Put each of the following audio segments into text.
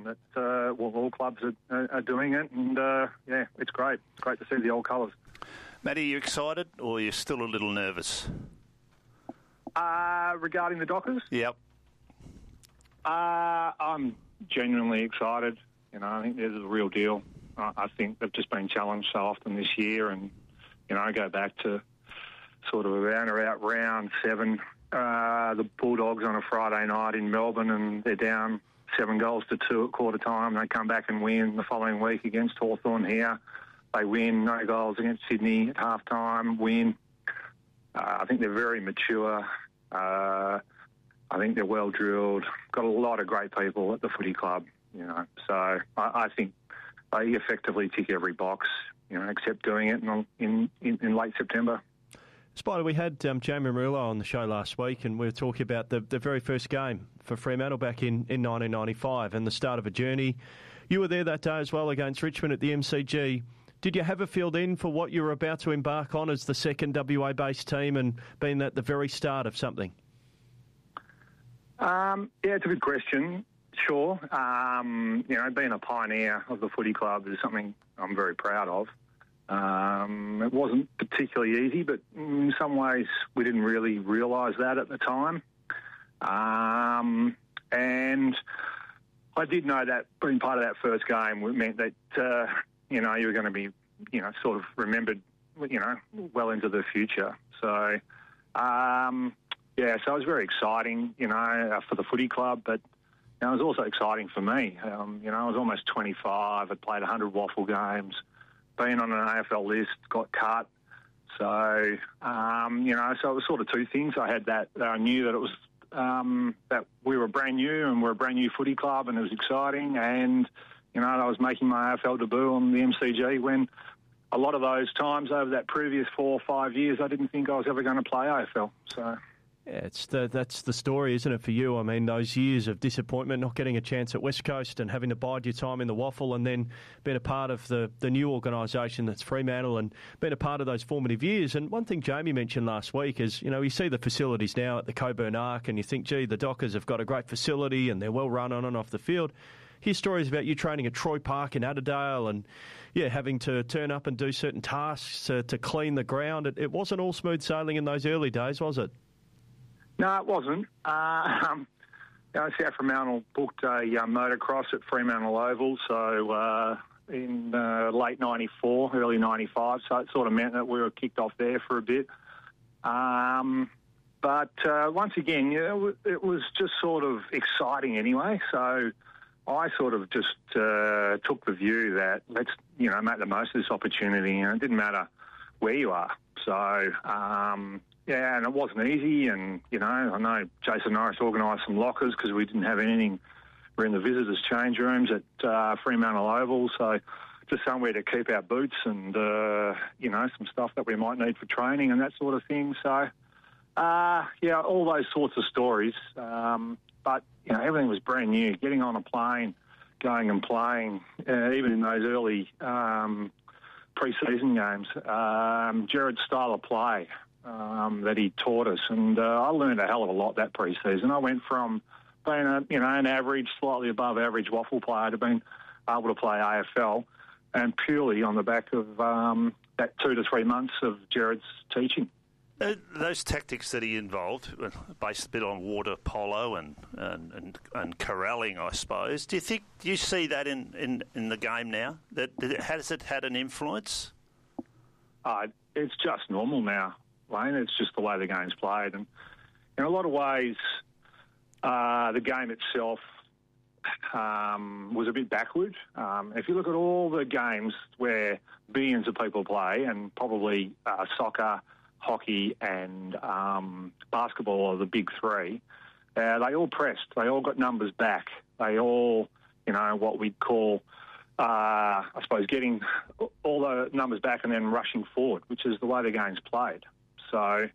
that all clubs are doing it, and it's great. It's great to see the old colours. Matty, are you excited or are you still a little nervous? Regarding the Dockers? Yep. I'm genuinely excited. I think this is a real deal. I think they've just been challenged so often this year, and I go back to sort of around about round 7, the Bulldogs on a Friday night in Melbourne, and they're down 7-2 at quarter time. They come back and win the following week against Hawthorn here. They win, no goals against Sydney at half time, win. I think they're very mature. I think they're well drilled. Got a lot of great people at the footy club, So I think they effectively tick every box, except doing it in late September. Spider, we had Jamie Murillo on the show last week, and we were talking about the very first game for Fremantle back in 1995 and the start of a journey. You were there that day as well against Richmond at the MCG. Did you have a field in for what you were about to embark on as the second WA-based team and being at the very start of something? It's a good question. Sure. Being a pioneer of the footy club is something I'm very proud of. It wasn't particularly easy, but in some ways we didn't really realise that at the time. And I did know that being part of that first game meant that, you were going to be, sort of remembered, well into the future. So, so it was very exciting, for the footy club, but it was also exciting for me. I was almost 25. I'd played 100 waffle games, been on an AFL list, got cut. So, so it was sort of two things. I had that, I knew that it was, that we were brand new and we're a brand new footy club and it was exciting. And, I was making my AFL debut on the MCG when a lot of those times over that previous 4 or 5 years, I didn't think I was ever going to play AFL. So... Yeah, that's the story, isn't it, for you? I mean, those years of disappointment, not getting a chance at West Coast and having to bide your time in the waffle and then being a part of the new organisation that's Fremantle and being a part of those formative years. And one thing Jamie mentioned last week is, you see the facilities now at the Coburn Arc and you think, gee, the Dockers have got a great facility and they're well run on and off the field. Hear stories about you training at Troy Park in Adderale and, having to turn up and do certain tasks to clean the ground. It wasn't all smooth sailing in those early days, was it? No, it wasn't. South Fremantle booked a motocross at Fremantle Oval, so in late 94, early 95, so it sort of meant that we were kicked off there for a bit. But once again, it was just sort of exciting anyway, so I sort of just took the view that let's, make the most of this opportunity, and it didn't matter where you are. So... and it wasn't easy, and, I know Jason Norris organised some lockers because we didn't have anything. We're in the visitors' change rooms at Fremantle Oval, so just somewhere to keep our boots and, some stuff that we might need for training and that sort of thing. So, all those sorts of stories. But, everything was brand new. Getting on a plane, going and playing, even in those early pre-season games, Gerard's style of play, that he taught us, and I learned a hell of a lot that pre-season. I went from being an average, slightly above average waffle player to being able to play AFL, and purely on the back of that 2 to 3 months of Gerard's teaching. Those tactics that he involved, based a bit on water polo and corralling, I suppose. Do you see that in the game now? Has it had an influence? It's just normal now, Wayne. It's just the way the game's played, and in a lot of ways, the game itself was a bit backward. If you look at all the games where billions of people play, and probably soccer, hockey and basketball are the big three, they all pressed. They all got numbers back. They all, what we'd call, I suppose, getting all the numbers back and then rushing forward, which is the way the game's played. So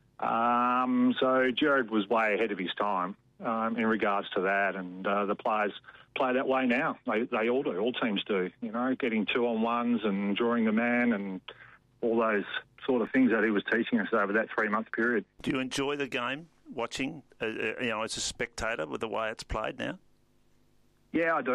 Gerard was way ahead of his time in regards to that, and the players play that way now. They all do. All teams do. Getting 2-on-1s and drawing the man and all those sort of things that he was teaching us over that 3-month period. Do you enjoy the game, watching, as a spectator, with the way it's played now? Yeah, I do.